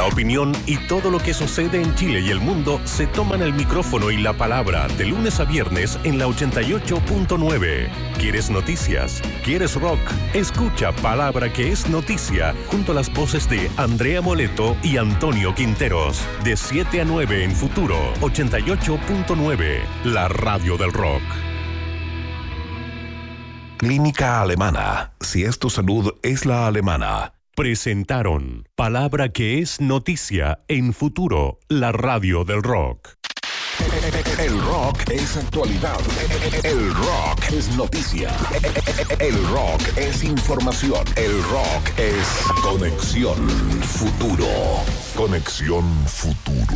La opinión y todo lo que sucede en Chile y el mundo se toman el micrófono y la palabra de lunes a viernes en la 88.9. ¿Quieres noticias? ¿Quieres rock? Escucha Palabra que es noticia junto a las voces de Andrea Moleto y Antonio Quinteros. De 7 a 9 en Futuro 88.9, la radio del rock. Clínica Alemana. Si es tu salud, es la alemana. Presentaron Palabra que es noticia en Futuro, la radio del rock. El rock es actualidad. El rock es noticia. El rock es información. El rock es Conexión Futuro. Conexión Futuro.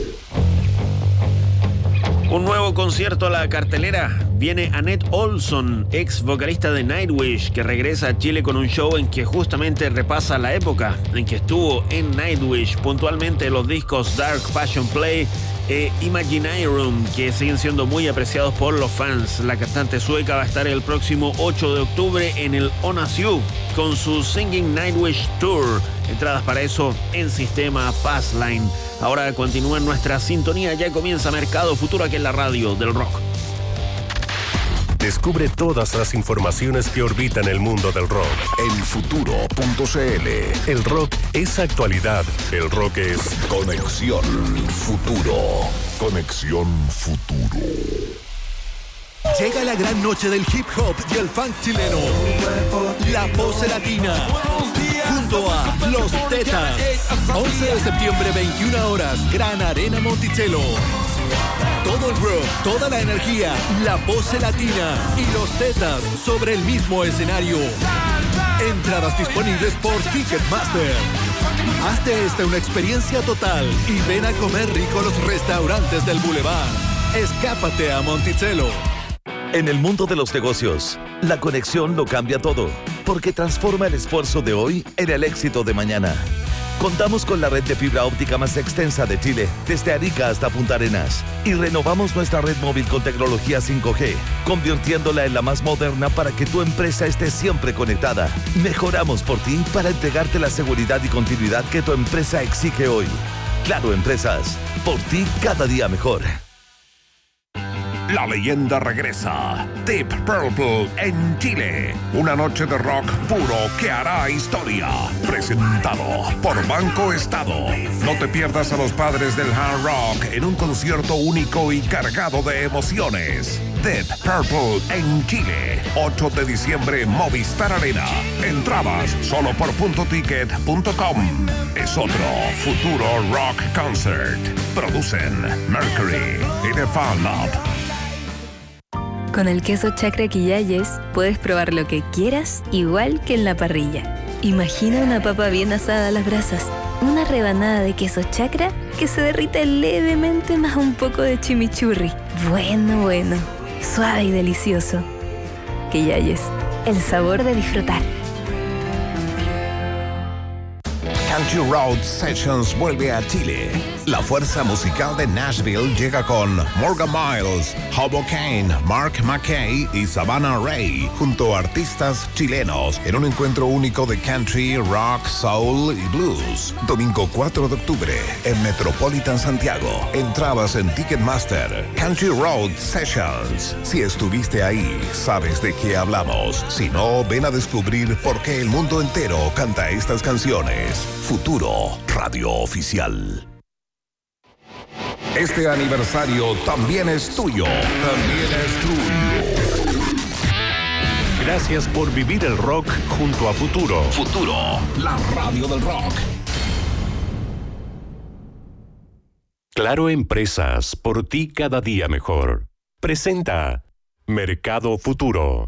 Un nuevo concierto a la cartelera. Viene Annette Olson, ex vocalista de Nightwish, que regresa a Chile con un show en que justamente repasa la época en que estuvo en Nightwish, puntualmente los discos Dark Passion Play e Imaginarium, que siguen siendo muy apreciados por los fans. La cantante sueca va a estar el próximo 8 de octubre en el ONASIU con su Singing Nightwish Tour. Entradas para eso en sistema Passline. Ahora continúa en nuestra sintonía, ya comienza Mercado Futuro aquí en la radio del rock. Descubre todas las informaciones que orbitan el mundo del rock. Elfuturo.cl. El rock es actualidad. El rock es Conexión Futuro. Conexión Futuro. Llega la gran noche del hip hop y el funk chileno. La Pose Latina. Junto a Los Tetas. 11 de septiembre, 21 horas. Gran Arena Monticello. Todo el rock, toda la energía, La Pose Latina y Los Tetas sobre el mismo escenario. Entradas disponibles por Ticketmaster. Hazte esta una experiencia total y ven a comer rico a los restaurantes del Boulevard. Escápate a Monticello. En el mundo de los negocios, la conexión lo cambia todo, porque transforma el esfuerzo de hoy en el éxito de mañana. Contamos con la red de fibra óptica más extensa de Chile, desde Arica hasta Punta Arenas, y renovamos nuestra red móvil con tecnología 5G, convirtiéndola en la más moderna para que tu empresa esté siempre conectada. Mejoramos por ti para entregarte la seguridad y continuidad que tu empresa exige hoy. Claro Empresas, por ti cada día mejor. La leyenda regresa. Deep Purple en Chile. Una noche de rock puro que hará historia. Presentado por Banco Estado. No te pierdas a los padres del hard rock en un concierto único y cargado de emociones. Deep Purple en Chile. 8 de diciembre, Movistar Arena. Entradas solo por .ticket.com. Es otro Futuro Rock Concert. Producen Mercury y The Fan Lab. Con el queso Chacra Quillayes puedes probar lo que quieras, igual que en la parrilla. Imagina una papa bien asada a las brasas, una rebanada de queso Chacra que se derrite levemente más un poco de chimichurri. Bueno, suave y delicioso. Quillayes, el sabor de disfrutar. Country Road Sessions vuelve a Chile. La fuerza musical de Nashville llega con Morgan Miles, Hobo Kane, Mark McKay y Savannah Ray, junto a artistas chilenos, en un encuentro único de country, rock, soul y blues. Domingo 4 de octubre, en Metropolitan Santiago. Entradas en Ticketmaster. Country Road Sessions. Si estuviste ahí, sabes de qué hablamos. Si no, ven a descubrir por qué el mundo entero canta estas canciones. Futuro, radio oficial. Este aniversario también es tuyo. También es tuyo. Gracias por vivir el rock junto a Futuro. Futuro, la radio del rock. Claro Empresas, por ti cada día mejor. Presenta Mercado Futuro.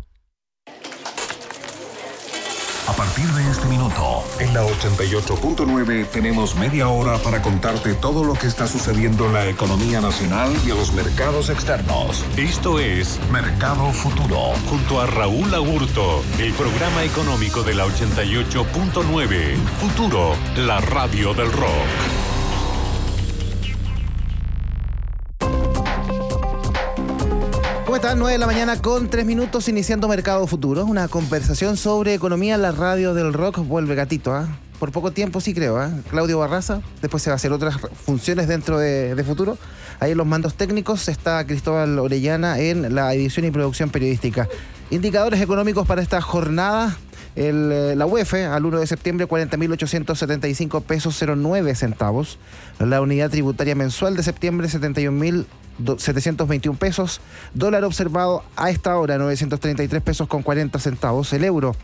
A partir de este minuto, en la 88.9 tenemos media hora para contarte todo lo que está sucediendo en la economía nacional y en los mercados externos. Esto es Mercado Futuro. Junto a Raúl Agurto, el programa económico de la 88.9. Futuro, la radio del rock. ¿Cómo están? 9 de la mañana con 3 minutos, iniciando Mercado Futuro. Una conversación sobre economía en la radio del rock. Vuelve gatito, ¿ah? por poco tiempo sí creo, Claudio Barraza, después se va a hacer otras funciones dentro de Futuro. Ahí en los mandos técnicos está Cristóbal Orellana en la edición y producción periodística. Indicadores económicos para esta jornada. La UEF al 1 de septiembre 40.875 pesos 09 centavos. La unidad tributaria mensual de septiembre 71.721 pesos. Dólar observado a esta hora 933 pesos con 40 centavos. El euro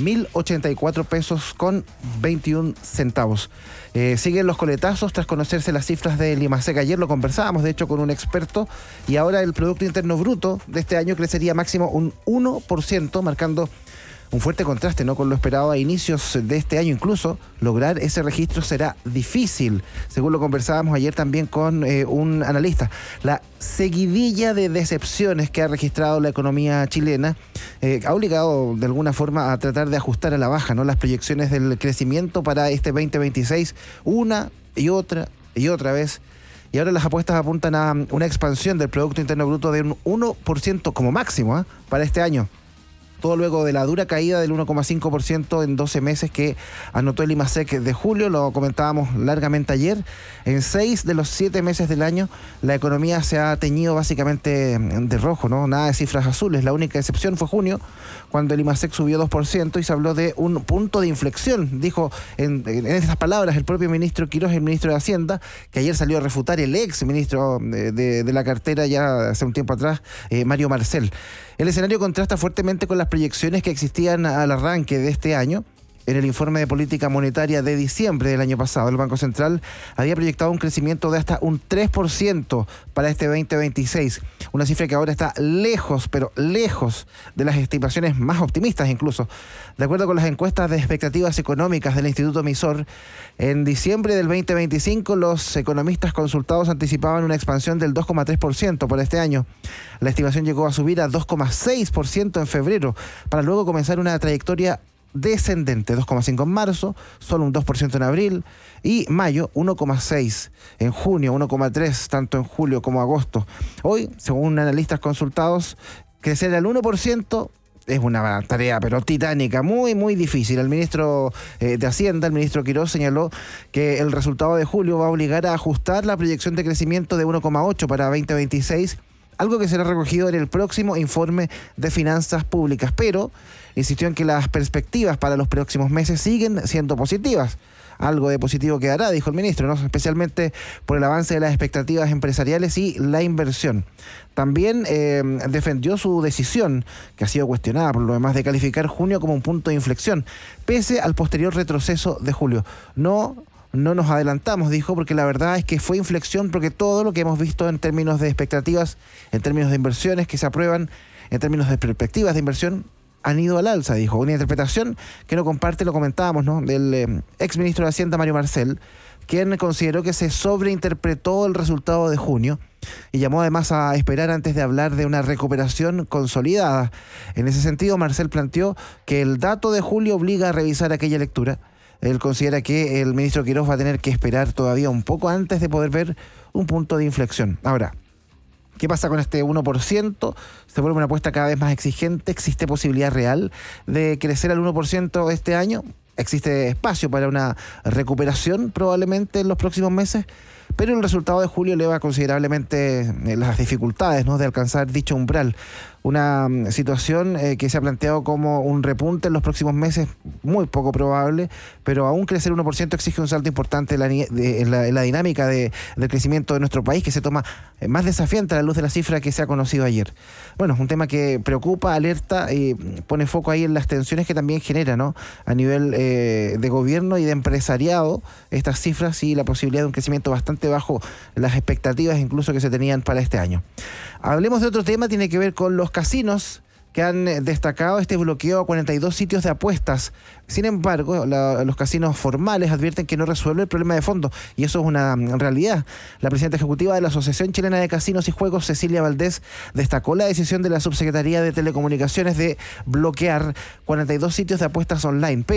1.084 pesos con 21 centavos. Siguen los coletazos tras conocerse las cifras del IMASEC. Ayer lo conversábamos, de hecho, con un experto, y ahora el Producto Interno Bruto de este año crecería máximo un 1%, marcando un fuerte contraste, ¿no?, con lo esperado a inicios de este año. Incluso lograr ese registro será difícil, según lo conversábamos ayer también con un analista. La seguidilla de decepciones que ha registrado la economía chilena ha obligado de alguna forma a tratar de ajustar a la baja, ¿no?, las proyecciones del crecimiento para este 2026 una y otra vez. Y ahora las apuestas apuntan a una expansión del Producto Interno Bruto de un 1% como máximo para este año. Todo luego de la dura caída del 1,5% en 12 meses que anotó el IMASEC de julio. Lo comentábamos largamente ayer. En 6 de los 7 meses del año la economía se ha teñido básicamente de rojo, ¿no? Nada de cifras azules. La única excepción fue junio, cuando el IMASEC subió 2% y se habló de un punto de inflexión. Dijo en estas palabras el propio ministro Quirós, el ministro de Hacienda, que ayer salió a refutar el ex ministro de la cartera ya hace un tiempo atrás, Mario Marcel. El escenario contrasta fuertemente con las proyecciones que existían al arranque de este año. En el informe de política monetaria de diciembre del año pasado, el Banco Central había proyectado un crecimiento de hasta un 3% para este 2026. Una cifra que ahora está lejos, pero lejos de las estimaciones más optimistas incluso. De acuerdo con las encuestas de expectativas económicas del Instituto Misor, en diciembre del 2025 los economistas consultados anticipaban una expansión del 2,3% para este año. La estimación llegó a subir a 2,6% en febrero, para luego comenzar una trayectoria descendente, 2,5 en marzo, solo un 2% en abril, y mayo 1,6, en junio 1,3, tanto en julio como agosto. Hoy, según analistas consultados, crecer al 1% es una tarea pero titánica, muy muy difícil. El ministro de Hacienda, el ministro Quirós, señaló que el resultado de julio va a obligar a ajustar la proyección de crecimiento de 1,8 para 2026, algo que será recogido en el próximo informe de finanzas públicas, pero insistió en que las perspectivas para los próximos meses siguen siendo positivas. Algo de positivo quedará, dijo el ministro, ¿no?, especialmente por el avance de las expectativas empresariales y la inversión. También defendió su decisión, que ha sido cuestionada por lo demás, de calificar junio como un punto de inflexión, pese al posterior retroceso de julio. No nos adelantamos, dijo, porque la verdad es que fue inflexión, porque todo lo que hemos visto en términos de expectativas, en términos de inversiones que se aprueban, en términos de perspectivas de inversión, han ido al alza, dijo. Una interpretación que no comparte, lo comentábamos, ¿no?, del ex ministro de Hacienda, Mario Marcel, quien consideró que se sobreinterpretó el resultado de junio y llamó además a esperar antes de hablar de una recuperación consolidada. En ese sentido, Marcel planteó que el dato de julio obliga a revisar aquella lectura. Él considera que el ministro Quirós va a tener que esperar todavía un poco antes de poder ver un punto de inflexión. Ahora, ¿qué pasa con este 1%? Se vuelve una apuesta cada vez más exigente. ¿Existe posibilidad real de crecer al 1% este año? ¿Existe espacio para una recuperación probablemente en los próximos meses? Pero el resultado de julio eleva considerablemente las dificultades, ¿no?, de alcanzar dicho umbral. Una situación que se ha planteado como un repunte en los próximos meses, muy poco probable, pero aún crecer 1% exige un salto importante en la dinámica del crecimiento de nuestro país, que se toma más desafiante a la luz de la cifra que se ha conocido ayer. Bueno, es un tema que preocupa, alerta y pone foco ahí en las tensiones que también genera, ¿no?, a nivel de gobierno y de empresariado, estas cifras y la posibilidad de un crecimiento bastante bajo las expectativas incluso que se tenían para este año. Hablemos de otro tema, tiene que ver con los casinos, que han destacado este bloqueo a 42 sitios de apuestas. Sin embargo, los casinos formales advierten que no resuelve el problema de fondo, y eso es una realidad. La presidenta ejecutiva de la Asociación Chilena de Casinos y Juegos, Cecilia Valdés, destacó la decisión de la Subsecretaría de Telecomunicaciones de bloquear 42 sitios de apuestas online, pero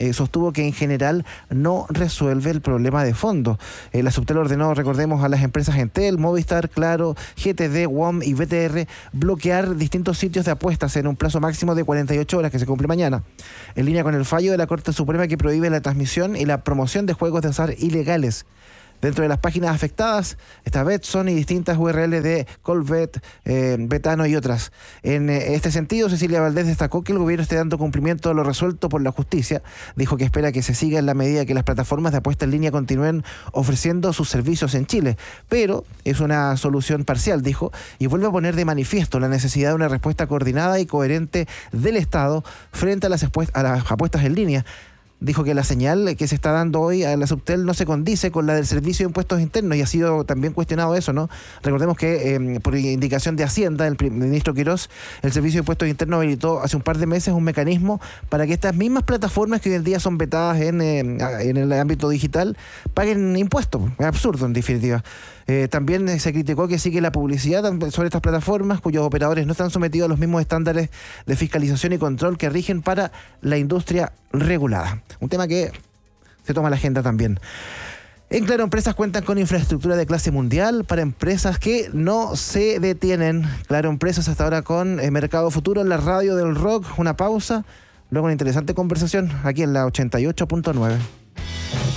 sostuvo que en general no resuelve el problema de fondo. La Subtel ordenó, recordemos, a las empresas Entel, Movistar, Claro, GTD, WOM y BTR bloquear distintos sitios de apuestas en un plazo máximo de 48 horas que se cumple mañana, en línea con el fallo de la Corte Suprema que prohíbe la transmisión y la promoción de juegos de azar ilegales. Dentro de las páginas afectadas está Betson y distintas URL de Colbet, Betano y otras. En este sentido, Cecilia Valdés destacó que el gobierno esté dando cumplimiento a lo resuelto por la justicia. Dijo que espera que se siga en la medida que las plataformas de apuesta en línea continúen ofreciendo sus servicios en Chile. Pero es una solución parcial, dijo, y vuelve a poner de manifiesto la necesidad de una respuesta coordinada y coherente del Estado frente a las apuestas en línea. Dijo que la señal que se está dando hoy a la Subtel no se condice con la del Servicio de Impuestos Internos y ha sido también cuestionado eso, ¿no? Recordemos que por indicación de Hacienda, el ministro Quirós, el Servicio de Impuestos Internos habilitó hace un par de meses un mecanismo para que estas mismas plataformas que hoy en día son vetadas en el ámbito digital paguen impuestos. Es absurdo, en definitiva. También se criticó que sigue la publicidad sobre estas plataformas cuyos operadores no están sometidos a los mismos estándares de fiscalización y control que rigen para la industria regulada. Un tema que se toma la agenda también. En Claro Empresas cuentan con infraestructura de clase mundial para empresas que no se detienen. Claro Empresas hasta ahora con Mercado Futuro en la radio del rock. Una pausa, luego una interesante conversación aquí en la 88.9.